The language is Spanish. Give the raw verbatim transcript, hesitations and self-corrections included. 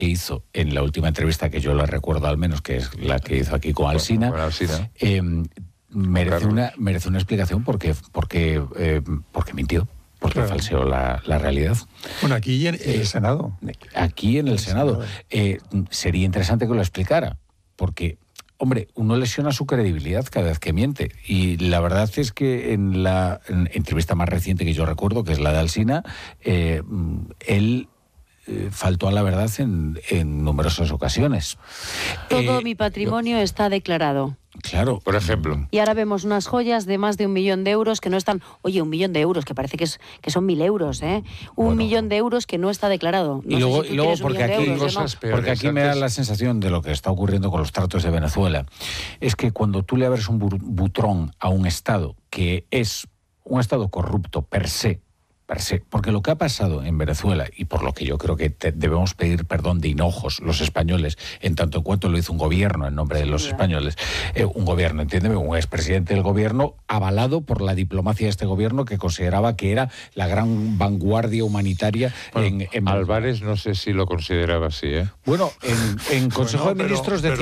que hizo en la última entrevista, que yo la recuerdo al menos, que es la que hizo aquí con Alsina, con Alsina. Eh, merece, una, merece una explicación porque, porque, eh, porque mintió. Porque claro. falseó la, la realidad. Bueno, aquí en el eh, Senado. Aquí en el, el Senado. Senado. Eh, sería interesante que lo explicara, porque, hombre, uno lesiona su credibilidad cada vez que miente. Y la verdad es que en la en, entrevista más reciente que yo recuerdo, que es la de Alsina, eh, él eh, faltó a la verdad en, en numerosas ocasiones. Todo eh, mi patrimonio yo, está declarado. Claro, por ejemplo. Y ahora vemos unas joyas de más de un millón de euros que no están... Oye, un millón de euros, que parece que, es, que son mil euros, ¿eh? Un bueno. millón de euros que no está declarado. No y luego, si y luego porque, aquí, euros, cosas no. peores, porque aquí me da la sensación de lo que está ocurriendo con los tratos de Venezuela. Es que cuando tú le abres un butrón a un Estado que es un Estado corrupto per se, porque lo que ha pasado en Venezuela, y por lo que yo creo que te, debemos pedir perdón de hinojos los españoles, en tanto en cuanto lo hizo un gobierno en nombre de los españoles, eh, un gobierno, entiéndeme, un expresidente del gobierno avalado por la diplomacia de este gobierno que consideraba que era la gran vanguardia humanitaria bueno, en, en Álvarez no sé si lo consideraba así, ¿eh? Bueno, en, en Consejo bueno, de Ministros... Pero, de